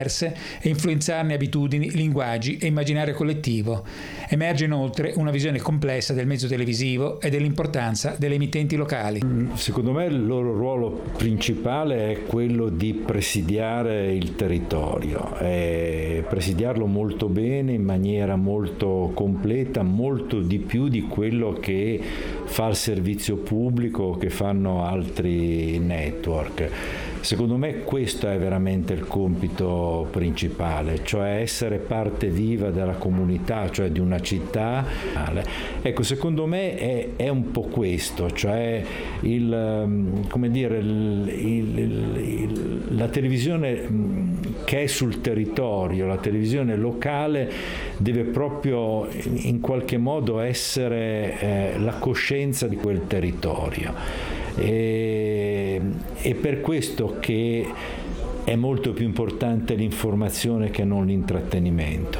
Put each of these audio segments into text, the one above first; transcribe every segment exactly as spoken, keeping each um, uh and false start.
e influenzarne abitudini, linguaggi e immaginario collettivo. Emerge inoltre una visione complessa del mezzo televisivo e dell'importanza delle emittenti locali. Secondo me il loro ruolo principale è quello di presidiare il territorio, e presidiarlo molto bene, in maniera molto completa, molto di più di quello che fa il servizio pubblico, che fanno altri network. Secondo me questo è veramente il compito principale, cioè essere parte viva della comunità, cioè di una città. Ecco, secondo me è, è un po' questo, cioè il, come dire, il, il, il, la televisione che è sul territorio, la televisione locale deve proprio in qualche modo essere eh, la coscienza di quel territorio. E, e per questo che è molto più importante l'informazione che non l'intrattenimento.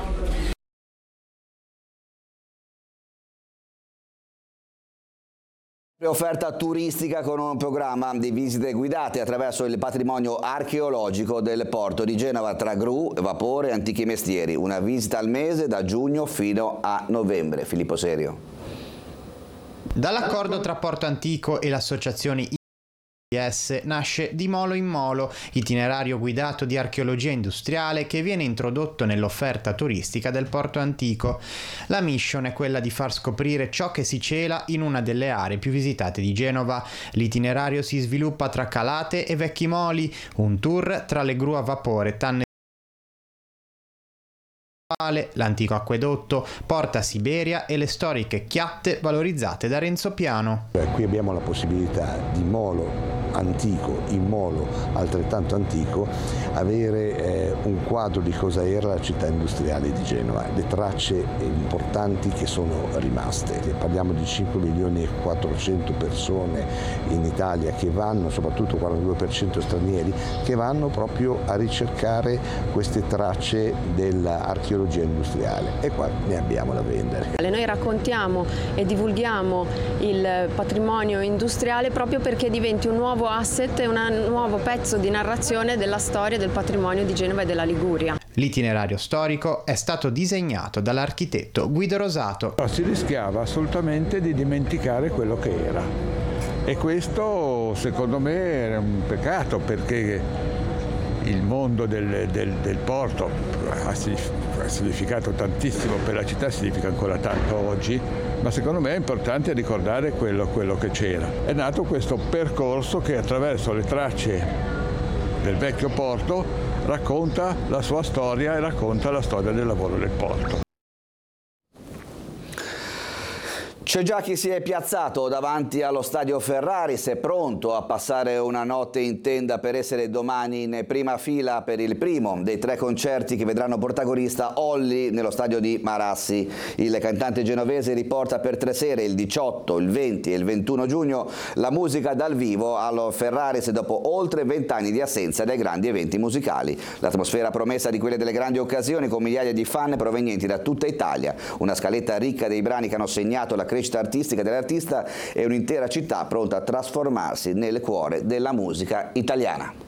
Offerta turistica con un programma di visite guidate attraverso il patrimonio archeologico del porto di Genova tra gru, vapore e antichi mestieri. Una visita al mese da giugno fino a novembre. Filippo Serio. Dall'accordo tra Porto Antico e l'associazione I S nasce Di Molo in Molo, itinerario guidato di archeologia industriale che viene introdotto nell'offerta turistica del Porto Antico. La mission è quella di far scoprire ciò che si cela in una delle aree più visitate di Genova. L'itinerario si sviluppa tra calate e vecchi moli, un tour tra le gru a vapore, tanne, l'antico acquedotto, Porta Siberia e le storiche chiatte valorizzate da Renzo Piano. Qui abbiamo la possibilità di molo antico in molo altrettanto antico avere eh, un quadro di cosa era la città industriale di Genova, le tracce importanti che sono rimaste. Parliamo di cinque milioni e quattrocento persone in Italia che vanno, soprattutto quarantadue per cento stranieri, che vanno proprio a ricercare queste tracce dell'archeologia industriale, e qua ne abbiamo da vendere. Noi raccontiamo e divulghiamo il patrimonio industriale proprio perché diventi un nuovo asset e un nuovo pezzo di narrazione della storia del patrimonio di Genova e della Liguria. L'itinerario storico è stato disegnato dall'architetto Guido Rosato. Si rischiava assolutamente di dimenticare quello che era, e questo secondo me era un peccato, perché il mondo del, del, del porto ha significato tantissimo per la città, significa ancora tanto oggi, ma secondo me è importante ricordare quello, quello che c'era. È nato questo percorso che attraverso le tracce del vecchio porto racconta la sua storia e racconta la storia del lavoro del porto. C'è già chi si è piazzato davanti allo stadio Ferraris, è pronto a passare una notte in tenda per essere domani in prima fila per il primo dei tre concerti che vedranno protagonista Olli nello stadio di Marassi. Il cantante genovese riporta per tre sere, il diciotto, il venti e il ventuno giugno, la musica dal vivo allo Ferraris dopo oltre vent'anni di assenza dai grandi eventi musicali. L'atmosfera promessa di quelle delle grandi occasioni con migliaia di fan provenienti da tutta Italia, una scaletta ricca dei brani che hanno segnato la crescita artistica dell'artista e un'intera città pronta a trasformarsi nel cuore della musica italiana.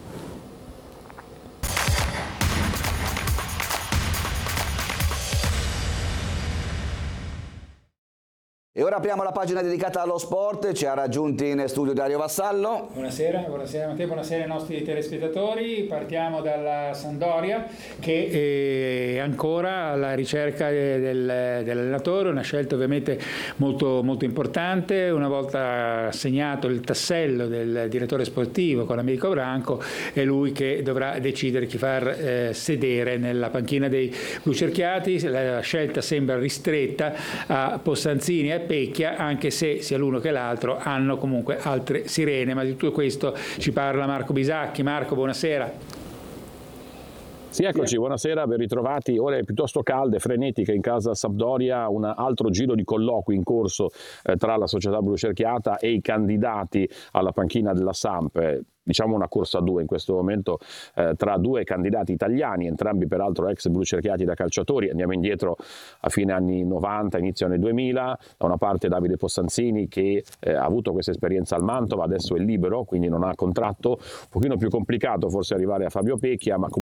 E ora apriamo la pagina dedicata allo sport. Ci ha raggiunti in studio Dario Vassallo. Buonasera, buonasera Matteo, buonasera ai nostri telespettatori. Partiamo dalla Sampdoria, che è ancora alla ricerca del, dell'allenatore, una scelta ovviamente molto, molto importante. Una volta assegnato il tassello del direttore sportivo con Americo Branco, è lui che dovrà decidere chi far eh, sedere nella panchina dei blucerchiati. La scelta sembra ristretta a Possanzini e Pecchia, anche se sia l'uno che l'altro hanno comunque altre sirene, ma di tutto questo ci parla Marco Bisacchi. Marco, buonasera. Sì, eccoci, buonasera, ben ritrovati. Ore piuttosto calde, frenetiche in casa Sampdoria, un altro giro di colloqui in corso eh, tra la società blucerchiata e i candidati alla panchina della Samp. Diciamo una corsa a due in questo momento eh, tra due candidati italiani, entrambi peraltro ex blucerchiati da calciatori. Andiamo indietro a fine anni novanta, inizio anni duemila. Da una parte Davide Possanzini, che eh, ha avuto questa esperienza al Mantova, adesso è libero, quindi non ha contratto. Un pochino più complicato forse arrivare a Fabio Pecchia, ma